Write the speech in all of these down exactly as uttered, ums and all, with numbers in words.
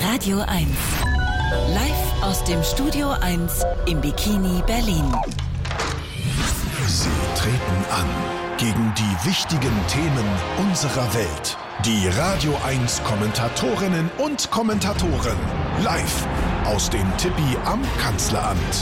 Radio eins. Live aus dem Studio eins im Bikini Berlin. Sie treten an gegen die wichtigen Themen unserer Welt. Die Radio eins Kommentatorinnen und Kommentatoren live aus dem Tippi am Kanzleramt.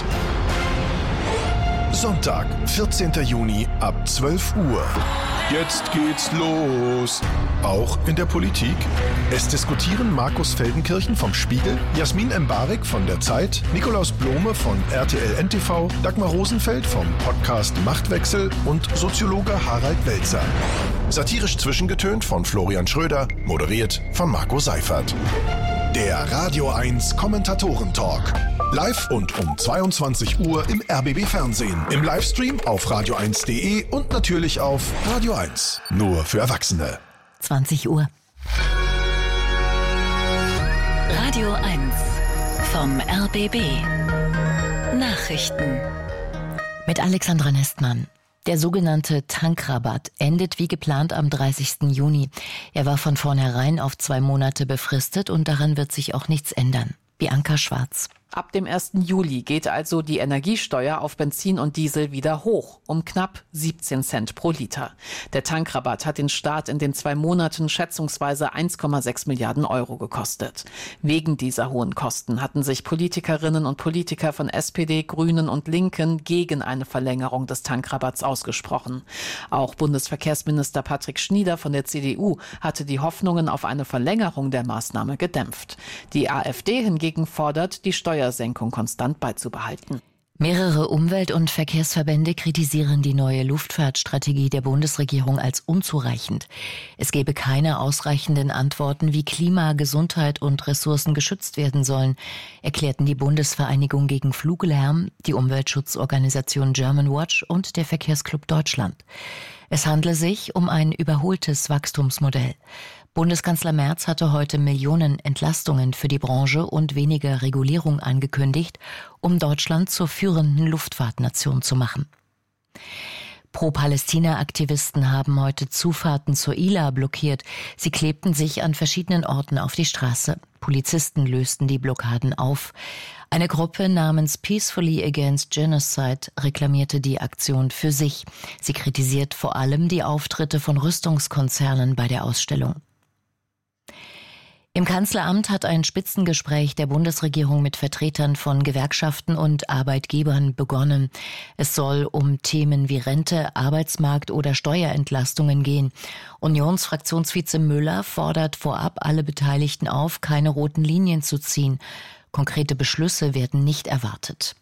Sonntag, vierzehnten Juni ab zwölf Uhr. Jetzt geht's los. Auch in der Politik. Es diskutieren Markus Feldenkirchen vom Spiegel, Jasmin Embarek von der Zeit, Nikolaus Blome von R T L N T V, Dagmar Rosenfeld vom Podcast Machtwechsel und Soziologe Harald Welzer. Satirisch zwischengetönt von Florian Schröder, moderiert von Marco Seifert. Der Radio eins Kommentatoren-Talk. Live und um zweiundzwanzig Uhr im R B B Fernsehen, im Livestream auf radio eins punkt de und natürlich auf Radio eins. Nur für Erwachsene. zwanzig Uhr. Radio eins vom R B B. Nachrichten. Mit Alexandra Nestmann. Der sogenannte Tankrabatt endet wie geplant am dreißigsten Juni. Er war von vornherein auf zwei Monate befristet und daran wird sich auch nichts ändern. Bianca Schwarz. Ab dem ersten Juli geht also die Energiesteuer auf Benzin und Diesel wieder hoch, um knapp siebzehn Cent pro Liter. Der Tankrabatt hat den Staat in den zwei Monaten schätzungsweise eins Komma sechs Milliarden Euro gekostet. Wegen dieser hohen Kosten hatten sich Politikerinnen und Politiker von S P D, Grünen und Linken gegen eine Verlängerung des Tankrabatts ausgesprochen. Auch Bundesverkehrsminister Patrick Schnieder von der C D U hatte die Hoffnungen auf eine Verlängerung der Maßnahme gedämpft. Die AfD hingegen fordert, die Steuersenkung konstant beizubehalten. Mehrere Umwelt- und Verkehrsverbände kritisieren die neue Luftfahrtstrategie der Bundesregierung als unzureichend. Es gebe keine ausreichenden Antworten, wie Klima, Gesundheit und Ressourcen geschützt werden sollen, erklärten die Bundesvereinigung gegen Fluglärm, die Umweltschutzorganisation Germanwatch und der Verkehrsclub Deutschland. Es handle sich um ein überholtes Wachstumsmodell. Bundeskanzler Merz hatte heute Millionen Entlastungen für die Branche und weniger Regulierung angekündigt, um Deutschland zur führenden Luftfahrtnation zu machen. Pro-Palästina-Aktivisten haben heute Zufahrten zur I L A blockiert. Sie klebten sich an verschiedenen Orten auf die Straße. Polizisten lösten die Blockaden auf. Eine Gruppe namens Peacefully Against Genocide reklamierte die Aktion für sich. Sie kritisiert vor allem die Auftritte von Rüstungskonzernen bei der Ausstellung. Im Kanzleramt hat ein Spitzengespräch der Bundesregierung mit Vertretern von Gewerkschaften und Arbeitgebern begonnen. Es soll um Themen wie Rente, Arbeitsmarkt oder Steuerentlastungen gehen. Unionsfraktionsvize Müller fordert vorab alle Beteiligten auf, keine roten Linien zu ziehen. Konkrete Beschlüsse werden nicht erwartet.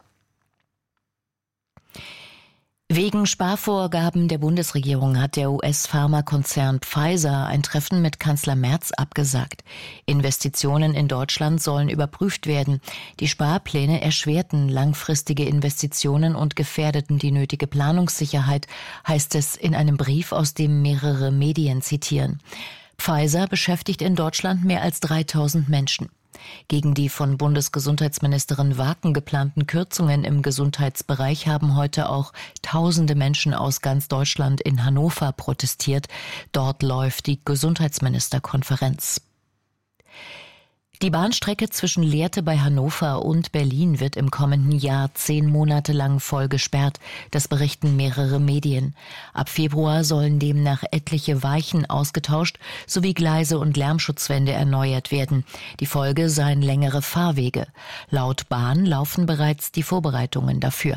Wegen Sparvorgaben der Bundesregierung hat der U S-Pharmakonzern Pfizer ein Treffen mit Kanzler Merz abgesagt. Investitionen in Deutschland sollen überprüft werden. Die Sparpläne erschwerten langfristige Investitionen und gefährdeten die nötige Planungssicherheit, heißt es in einem Brief, aus dem mehrere Medien zitieren. Pfizer beschäftigt in Deutschland mehr als dreitausend Menschen. Gegen die von Bundesgesundheitsministerin Waken geplanten Kürzungen im Gesundheitsbereich haben heute auch tausende Menschen aus ganz Deutschland in Hannover protestiert. Dort läuft die Gesundheitsministerkonferenz. Die Bahnstrecke zwischen Lehrte bei Hannover und Berlin wird im kommenden Jahr zehn Monate lang voll gesperrt. Das berichten mehrere Medien. Ab Februar sollen demnach etliche Weichen ausgetauscht sowie Gleise und Lärmschutzwände erneuert werden. Die Folge seien längere Fahrwege. Laut Bahn laufen bereits die Vorbereitungen dafür.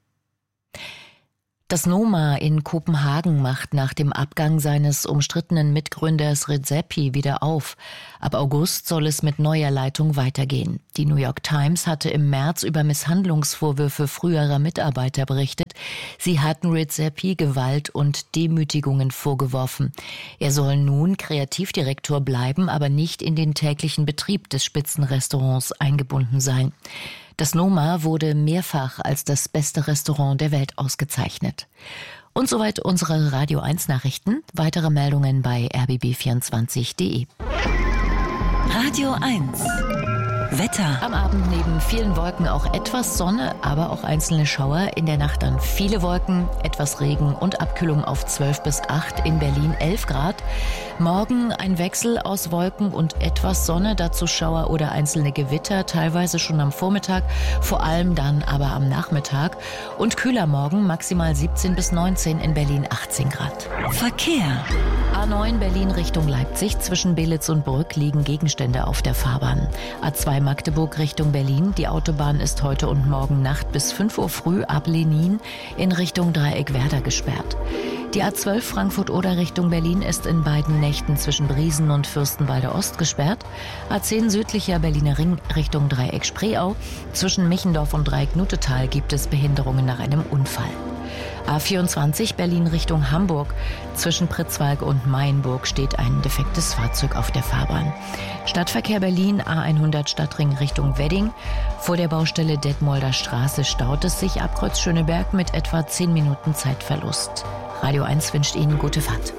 Das Noma in Kopenhagen macht nach dem Abgang seines umstrittenen Mitgründers Redzepi wieder auf. Ab August soll es mit neuer Leitung weitergehen. Die New York Times hatte im März über Misshandlungsvorwürfe früherer Mitarbeiter berichtet. Sie hatten Redzepi Gewalt und Demütigungen vorgeworfen. Er soll nun Kreativdirektor bleiben, aber nicht in den täglichen Betrieb des Spitzenrestaurants eingebunden sein. Das Noma wurde mehrfach als das beste Restaurant der Welt ausgezeichnet. Und soweit unsere Radio eins Nachrichten. Weitere Meldungen bei r b b vierundzwanzig punkt de. Radio eins. Wetter. Am Abend neben vielen Wolken auch etwas Sonne, aber auch einzelne Schauer. In der Nacht dann viele Wolken, etwas Regen und Abkühlung auf zwölf bis acht, in Berlin elf Grad. Morgen ein Wechsel aus Wolken und etwas Sonne, dazu Schauer oder einzelne Gewitter, teilweise schon am Vormittag, vor allem dann aber am Nachmittag. Und kühler morgen, maximal siebzehn bis neunzehn, in Berlin achtzehn Grad. Verkehr. A neun Berlin Richtung Leipzig, zwischen Belitz und Brück liegen Gegenstände auf der Fahrbahn. A zwei Magdeburg Richtung Berlin, die Autobahn ist heute und morgen Nacht bis fünf Uhr früh ab Lenin in Richtung Dreieck-Werder gesperrt. Die A zwölf Frankfurt-Oder Richtung Berlin ist in beiden Nächten zwischen Briesen und Fürstenwalde Ost gesperrt. A zehn südlicher Berliner Ring Richtung Dreieck-Spreeau. Zwischen Michendorf und Dreieck-Nutetal gibt es Behinderungen nach einem Unfall. A vierundzwanzig Berlin Richtung Hamburg. Zwischen Pritzwalk und Mayenburg steht ein defektes Fahrzeug auf der Fahrbahn. Stadtverkehr Berlin A hundert Stadtring Richtung Wedding. Vor der Baustelle Detmolder Straße staut es sich ab Kreuz Schöneberg mit etwa zehn Minuten Zeitverlust. Radio eins wünscht Ihnen gute Fahrt.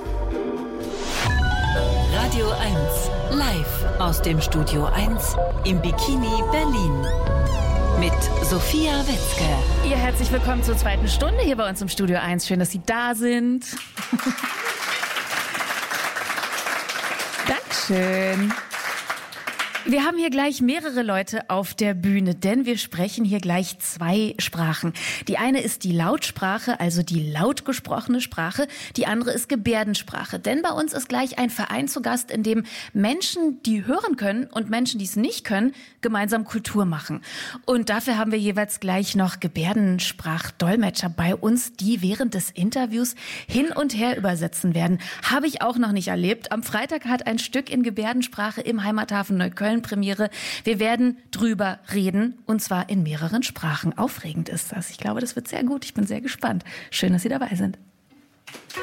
Radio eins, live aus dem Studio eins im Bikini Berlin. Mit Sophia Wetzke. Ihr herzlich willkommen zur zweiten Stunde hier bei uns im Studio eins. Schön, dass Sie da sind. Dankeschön. Wir haben hier gleich mehrere Leute auf der Bühne, denn wir sprechen hier gleich zwei Sprachen. Die eine ist die Lautsprache, also die laut gesprochene Sprache. Die andere ist Gebärdensprache. Denn bei uns ist gleich ein Verein zu Gast, in dem Menschen, die hören können und Menschen, die es nicht können, gemeinsam Kultur machen. Und dafür haben wir jeweils gleich noch Gebärdensprachdolmetscher bei uns, die während des Interviews hin und her übersetzen werden. Habe ich auch noch nicht erlebt. Am Freitag hat ein Stück in Gebärdensprache im Heimathafen Neukölln Premiere. Wir werden drüber reden, und zwar in mehreren Sprachen. Aufregend ist das. Ich glaube, das wird sehr gut. Ich bin sehr gespannt. Schön, dass Sie dabei sind.